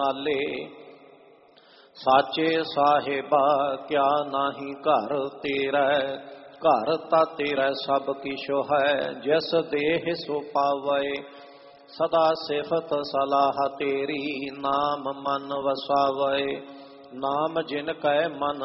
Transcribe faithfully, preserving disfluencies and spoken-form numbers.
ਨਾਲੇ। ਸਾਚੇ ਸਾਹਿਬਾ ਕਿਆ ਨਾਹੀ ਘਰ ਤੇਰਾ, ਘਰ ਤਾ ਤੇਰਾ ਸਭ ਕਿਛੁ ਹੈ। ਜਿਸ ਦੇਹ ਸੋ ਪਾਵੈ ਸਦਾ ਸਿਫਤ ਸਲਾਹ ਤੇਰੀ, ਨਾਮ ਮਨ ਵਸਾਵੈ ਨਾਮ ਜਿਨ ਕੈ ਮਨ